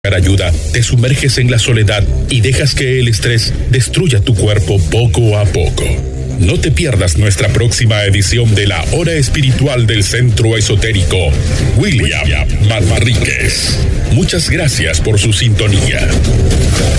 ayuda, te sumerges en la soledad y dejas que el estrés destruya tu cuerpo poco a poco. No te pierdas nuestra próxima edición de la Hora Espiritual del Centro Esotérico William Manríquez. Muchas gracias por su sintonía.